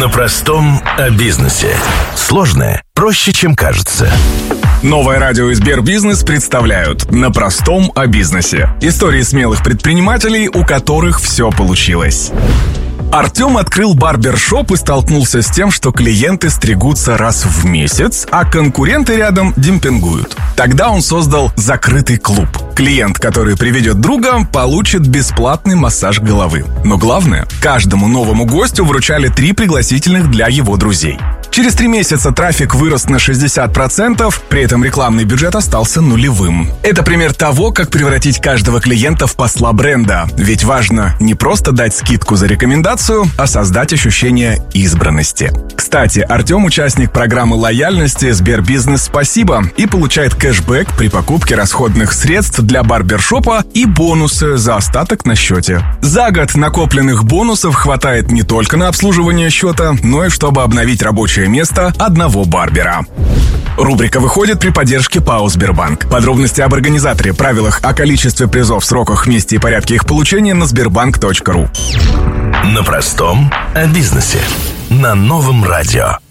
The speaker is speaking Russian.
На простом о бизнесе. Сложное проще, чем кажется. Новое радио и Сбербизнес представляют «На простом о бизнесе». Истории смелых предпринимателей, у которых все получилось. Артем открыл барбершоп и столкнулся с тем, что клиенты стригутся раз в месяц, а конкуренты рядом демпингуют. Тогда он создал закрытый клуб. Клиент, который приведет друга, получит бесплатный массаж головы. Но главное, каждому новому гостю вручали 3 пригласительных для его друзей. Через 3 месяца трафик вырос на 60%, при этом рекламный бюджет остался нулевым. Это пример того, как превратить каждого клиента в посла бренда. Ведь важно не просто дать скидку за рекомендацию, а создать ощущение избранности. Кстати, Артем участник программы лояльности «Сбербизнес Спасибо» и получает кэшбэк при покупке расходных средств для барбершопа и бонусы за остаток на счете. За год накопленных бонусов хватает не только на обслуживание счета, но и чтобы обновить рабочее место одного барбера. Рубрика выходит при поддержке ПАО «Сбербанк». Подробности об организаторе, правилах, о количестве призов, сроках, месте и порядке их получения на sberbank.ru. На простом о бизнесе. На новом радио.